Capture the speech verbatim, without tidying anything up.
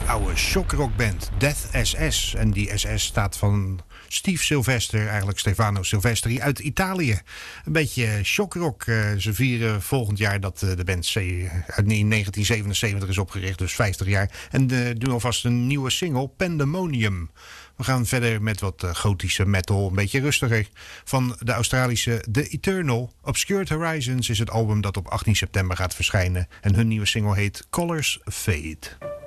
oude shockrockband Death S S. En die S S staat van Steve Sylvester, eigenlijk Stefano Silvestri, uit Italië. Een beetje shockrock. Uh, ze vieren volgend jaar dat uh, de band uit negentien zevenenzeventig is opgericht, dus vijftig jaar. En uh, doen alvast een nieuwe single, Pandemonium. We gaan verder met wat uh, gotische metal, een beetje rustiger. Van de Australische The Eternal. Obscured Horizons is het album dat op achttien september gaat verschijnen. En hun nieuwe single heet Colors Fade.